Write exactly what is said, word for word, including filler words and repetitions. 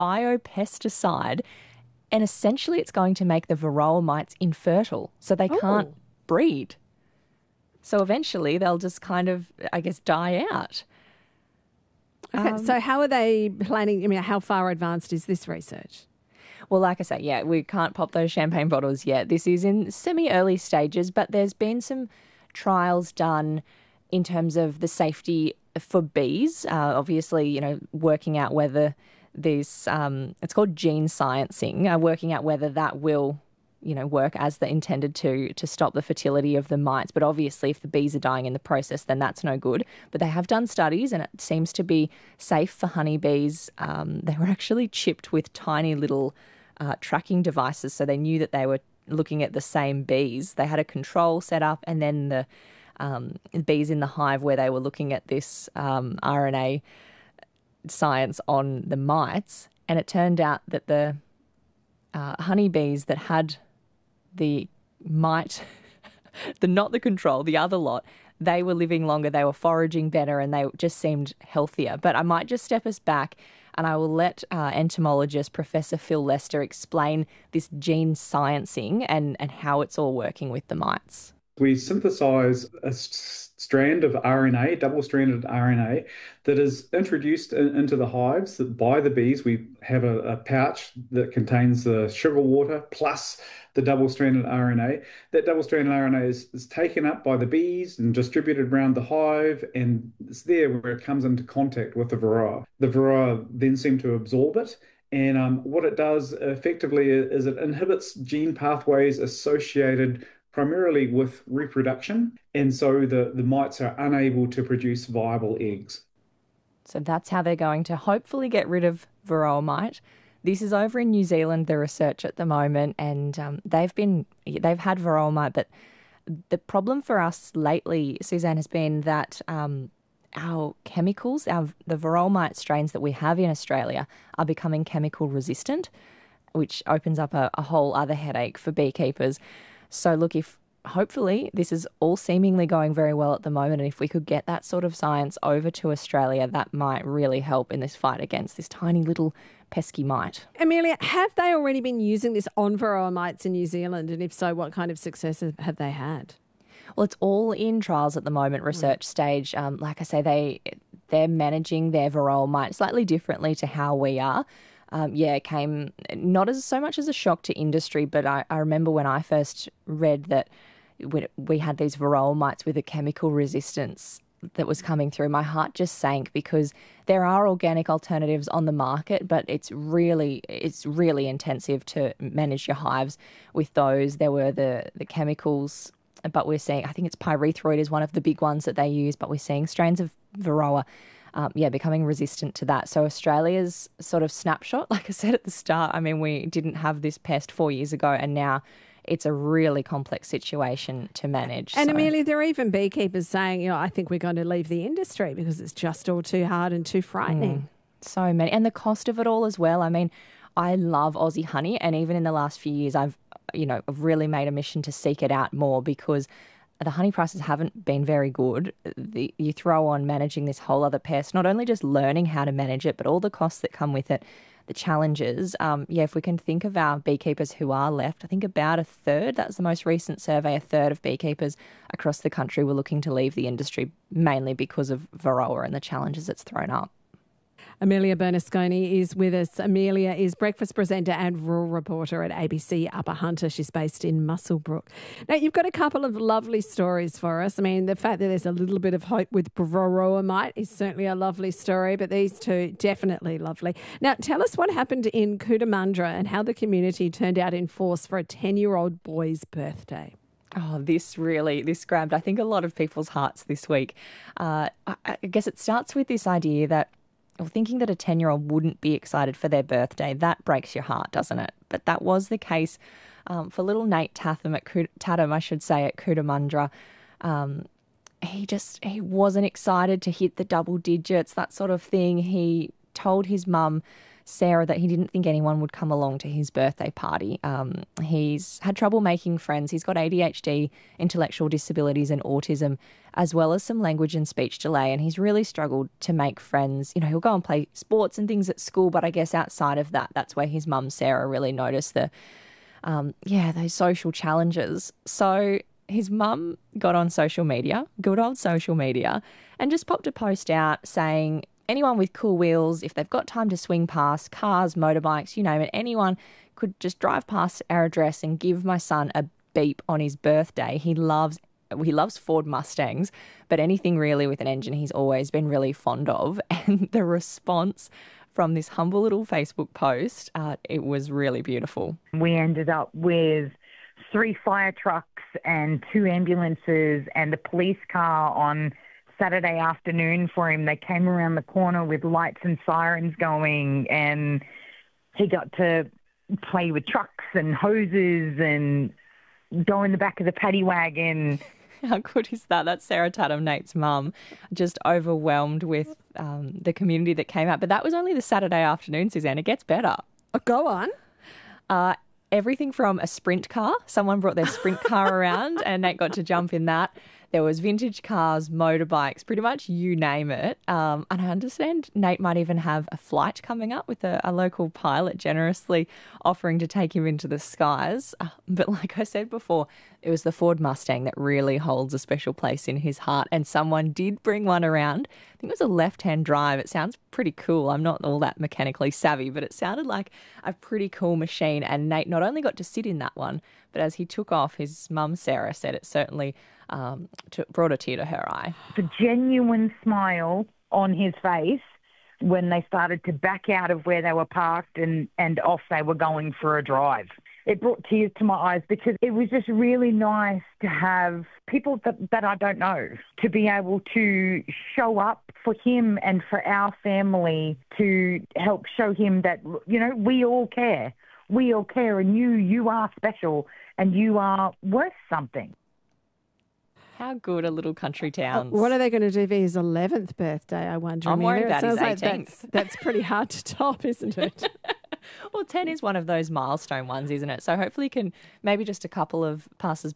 biopesticide, and essentially it's going to make the varroa mites infertile, so they Oh. can't breed. So eventually they'll just kind of, I guess, die out. Okay, Um, so how are they planning? I mean, how far advanced is this research? Well, like I say, yeah, we can't pop those champagne bottles yet. This is in semi-early stages, but there's been some trials done in terms of the safety for bees. Uh, obviously, you know, working out whether this, um, it's called gene sciencing, uh, working out whether that will, you know, work as the intended to to stop the fertility of the mites. But obviously, if the bees are dying in the process, then that's no good. But they have done studies, and it seems to be safe for honeybees. Um, they were actually chipped with tiny little uh, tracking devices, so they knew that they were looking at the same bees. They had a control set up, and then the um, bees in the hive where they were looking at this um, R N A science on the mites. And it turned out that the uh, honeybees that had the mite, the not the control, the other lot, they were living longer, they were foraging better, and they just seemed healthier. But I might just step us back and I will let uh, entomologist Professor Phil Lester explain this gene sciencing and, and how it's all working with the mites. We synthesize a s- strand of R N A, double-stranded R N A, that is introduced in, into the hives by the bees. We have a, a pouch that contains the sugar water plus the double-stranded R N A. That double-stranded R N A is, is taken up by the bees and distributed around the hive, and it's there where it comes into contact with the varroa. The varroa then seem to absorb it. And um, what it does effectively is it inhibits gene pathways associated primarily with reproduction, and so the, the mites are unable to produce viable eggs. So that's how they're going to hopefully get rid of varroa mite. This is over in New Zealand, the research at the moment, and um, they've been they've had varroa mite, but the problem for us lately, Suzanne, has been that um, our chemicals, our the varroa mite strains that we have in Australia are becoming chemical resistant, which opens up a, a whole other headache for beekeepers. So look, if hopefully this is all seemingly going very well at the moment, and if we could get that sort of science over to Australia, that might really help in this fight against this tiny little pesky mite. Amelia, have they already been using this on varroa mites in New Zealand? And if so, what kind of successes have they had? Well, it's all in trials at the moment, research stage. Um, like I say, they, they're managing their varroa mite slightly differently to how we are. Um, yeah, it came not as so much as a shock to industry, but I, I remember when I first read that we, we had these varroa mites with a chemical resistance that was coming through, my heart just sank, because there are organic alternatives on the market, but it's really it's really intensive to manage your hives with those. There were the, the chemicals, but we're seeing, I think it's pyrethroid is one of the big ones that they use, but we're seeing strains of varroa Um, yeah, becoming resistant to that. So Australia's sort of snapshot, like I said at the start, I mean, we didn't have this pest four years ago, and now it's a really complex situation to manage. And so. Amelia, there are even beekeepers saying, you know, I think we're going to leave the industry because it's just all too hard and too frightening. Mm, so many. And the cost of it all as well. I mean, I love Aussie honey, and even in the last few years, I've, you know, I've really made a mission to seek it out more, because the honey prices haven't been very good. The, you throw on managing this whole other pest, not only just learning how to manage it, but all the costs that come with it, the challenges. Um, yeah, if we can think of our beekeepers who are left, I think about a third, that's the most recent survey, a third of beekeepers across the country were looking to leave the industry, mainly because of varroa and the challenges it's thrown up. Amelia Bernasconi is with us. Amelia is breakfast presenter and rural reporter at A B C Upper Hunter. She's based in Muswellbrook. Now, you've got a couple of lovely stories for us. I mean, the fact that there's a little bit of hope with varroa mite is certainly a lovely story, but these two definitely lovely. Now, tell us what happened in Cootamundra and how the community turned out in force for a ten-year-old boy's birthday. Oh, this really, this grabbed, I think, a lot of people's hearts this week. Uh, I, I guess it starts with this idea that, or thinking that a ten-year-old wouldn't be excited for their birthday. That breaks your heart, doesn't it? But that was the case um, for little Nate Tatham at Coot- Tatham, I should say, at Cootamundra. Um, he just, he wasn't excited to hit the double digits, that sort of thing. He told his mum Sarah that he didn't think anyone would come along to his birthday party. Um, he's had trouble making friends. He's got A D H D, intellectual disabilities and autism, as well as some language and speech delay, and he's really struggled to make friends. You know, he'll go and play sports and things at school, but I guess outside of that, that's where his mum, Sarah, really noticed the, um, yeah, those social challenges. So his mum got on social media, good old social media, and just popped a post out saying, anyone with cool wheels, if they've got time to swing past, cars, motorbikes, you name it, anyone could just drive past our address and give my son a beep on his birthday. He loves he loves Ford Mustangs, but anything really with an engine he's always been really fond of. And the response from this humble little Facebook post, uh, it was really beautiful. We ended up with three fire trucks and two ambulances and a police car on Saturday afternoon for him. They came around the corner with lights and sirens going, and he got to play with trucks and hoses and go in the back of the paddy wagon. How good is that? That's Sarah Tatum, Nate's mum, just overwhelmed with um, the community that came out. But that was only the Saturday afternoon, Suzanne. It gets better. Oh, go on. Uh, everything from a sprint car. Someone brought their sprint car around and Nate got to jump in that. There was vintage cars, motorbikes, pretty much you name it. Um, and I understand Nate might even have a flight coming up with a, a local pilot generously offering to take him into the skies. Uh, but like I said before, it was the Ford Mustang that really holds a special place in his heart. And someone did bring one around. I think it was a left-hand drive. It sounds pretty cool. I'm not all that mechanically savvy, but it sounded like a pretty cool machine. And Nate not only got to sit in that one, but as he took off, his mum, Sarah, said it certainly um, to, brought a tear to her eye. The genuine smile on his face when they started to back out of where they were parked and, and off they were going for a drive. It brought tears to my eyes because it was just really nice to have people that, that I don't know to be able to show up for him and for our family to help show him that, you know, we all care. We all care, and you, you are special and you are worth something. How good are little country towns? What are they going to do for his eleventh birthday, I wonder? I'm worried about his like eighteenth. That's, that's pretty hard to top, isn't it? Well, ten is one of those milestone ones, isn't it? So hopefully can maybe just a couple of passers